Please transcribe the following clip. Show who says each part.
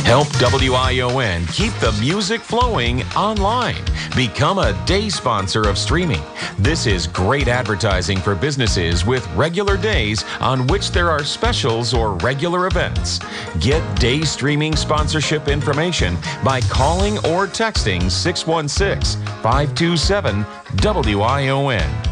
Speaker 1: Help WION keep the music flowing online. Become a day sponsor of streaming. This is great advertising for businesses with regular days on which there are specials or regular events. Get day streaming sponsorship information by calling or texting 616-527-WION.